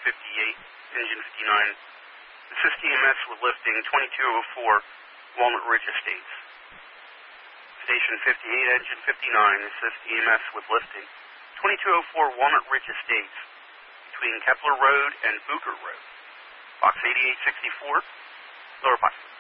Engine 59. Assist EMS with lifting 2204 Walnut Ridge Estates. Station 58, Engine 59. Assist EMS with lifting 2204 Walnut Ridge Estates between Kepler Road and Booker Road. Box 8864, lower box.